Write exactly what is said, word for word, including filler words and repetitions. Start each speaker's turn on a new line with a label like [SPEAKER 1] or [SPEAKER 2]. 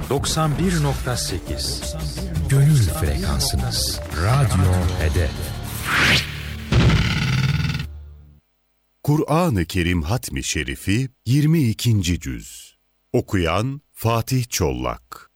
[SPEAKER 1] doksan bir nokta sekiz Gönül frekansınız. Radyo Hedef.
[SPEAKER 2] Kur'an-ı Kerim Hatmi Şerifi yirmi ikinci cüz. Okuyan Fatih Çollak.